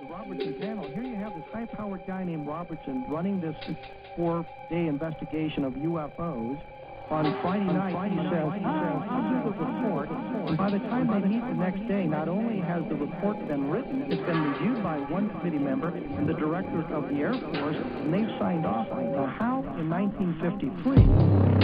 The Robertson panel, here you have this high-powered guy named Robertson running this 4-day investigation of UFOs. On Friday night, he says, I'll do the report. And by the time they meet the next day, not only has the report been written, it's been reviewed by one committee member and the director of the Air Force, and they've signed off on it. Now, how in 1953